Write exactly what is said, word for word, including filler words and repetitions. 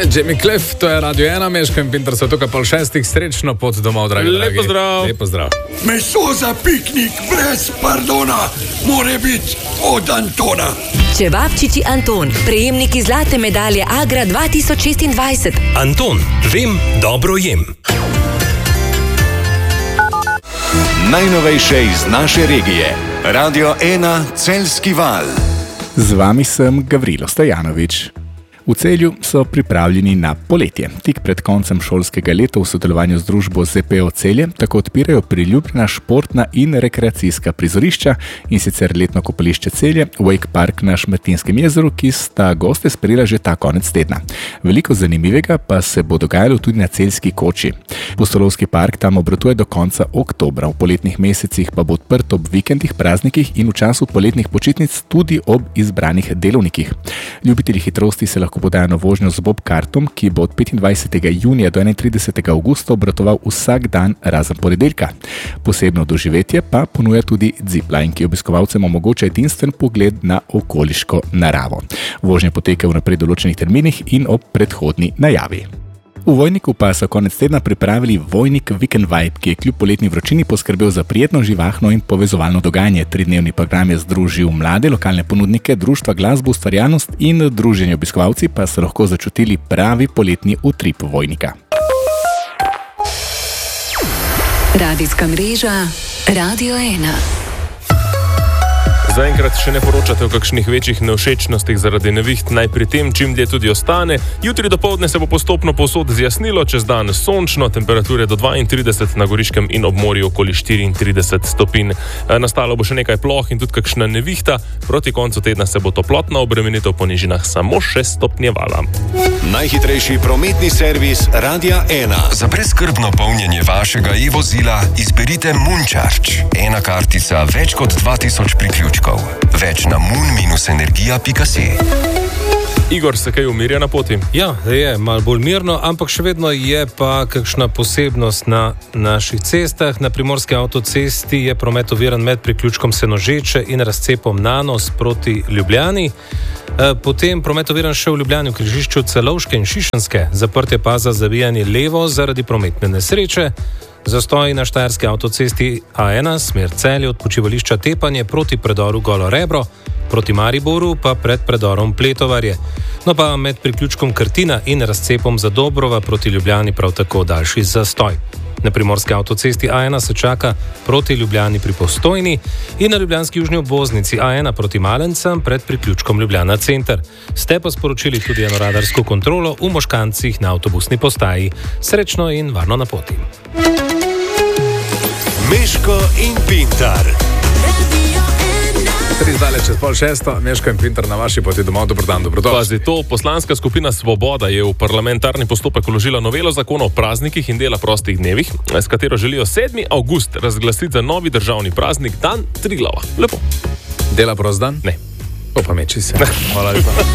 je Jamie Cliff, to je Radio ena, Meško in Pintar so tukaj pol šestih, srečno pot domov, dragi. Lep pozdrav. Lep pozdrav. Meso za piknik brez pardona, more biti od Antona. Čevapčiči Anton, prejemniki zlate medalje Agra dva tisoč šestindvajset. Anton, vem, dobro jem. Najnovejše iz naše regije. Radio ena Celjski val. Z vami sem Gavrilo Stojanovič. V Celju so pripravljeni na poletje. Tik pred koncem šolskega leta v sodelovanju z družbo Z P O Celje tako odpirajo priljubljena športna in rekreacijska prizorišča, in sicer letno kopališče Celje, Wake Park na Šmartinskem jezeru, ki sta goste sprejela že ta konec tedna. Veliko zanimivega pa se bo dogajalo tudi na Celjski koči. Pustolovski park tam obratuje do konca oktobra, v poletnih mesecih pa bo odprt ob vikendih, praznikih in v času poletnih počitnic tudi ob izbranih delovnikih. Ljubitelji hitrosti se lahko podajo na vožnjo z bobkartom, ki bo od petindvajsetega junija do enaintridesetega avgusta obratoval vsak dan razen ponedeljka. Posebno doživetje pa ponuja tudi zipline, ki obiskovalcem omogoča edinstven pogled na okoliško naravo. Vožnje potekajo v naprej določenih terminih in ob predhodni najavi. V Vojniku pa so konec tedna pripravili Vojnik Weekend Vibe, ki je kljub poletni vročini poskrbel za prijetno, živahno in povezovalno dogajanje. Tridnevni program je združil mlade, lokalne ponudnike, društva, glasbo, ustvarjalnost in druženje. Obiskovalci pa so lahko začutili pravi poletni utrip Vojnika. Radijska mreža Radio ena. Zaenkrat še ne poročate o kakšnih večjih nevšečnostih zaradi neviht, naj pri tem čim dlje tudi ostane. Jutri dopoldne se bo postopno povsod zjasnilo, čez dan sončno, temperature do dvaintrideset, na Goriškem in ob morju okoli štiriintrideset stopinj. Nastalo bo še nekaj ploh in tudi kakšna nevihta, proti koncu tedna se bo toplotna obremenitev po nižinah samo še stopnjevala. Najhitrejši prometni servis Radia ena. Za brezskrbno polnjenje vašega e-vozila izberite Moon-Charge. Ena kartica, več kot dva tisoč priključkov. Več na moon dash energija pika si. Igor, se kaj umirja na poti? Ja, je malo bolj mirno, ampak še vedno je pa kakšna posebnost na naših cestah. Na primorski avtocesti je promet oviran med priključkom Senožeče in razcepom Nanos proti Ljubljani. Potem promet oviran še v Ljubljani v križišču Celovške in Šišenske. Zaprtje pa za zavijanje levo zaradi prometne nesreče. Zastoj na štajerski avtocesti A ena, smer Celje od počivališča Tepanje proti predoru Golo Rebro, proti Mariboru pa pred predorom Pletovarje. No pa med priključkom Krtina in razcepom Zadobrova proti Ljubljani prav tako daljši zastoj. Na primorski avtocesti A ena se čaka proti Ljubljani pri Postojni in na ljubljanski južni obvoznici A ena proti Malencem pred priključkom Ljubljana center. Ste pa sporočili tudi eno radarsko kontrolo v Moškancih na avtobusni postaji. Srečno in varno na poti. Meško in Pintar. Tri zdaj čez pol šesto, Meško in Pintar na vaši poti domov. Dober dan, dobrodošli. Pazi to, poslanska skupina Svoboda je v parlamentarni postopek vložila novelo zakona o praznikih in dela prostih dnevih, s katero želijo sedmi avgust razglasiti za novi državni praznik, dan Triglava. Lepo. Dela prost dan? Ne. To pa meči se. Hvala lepa.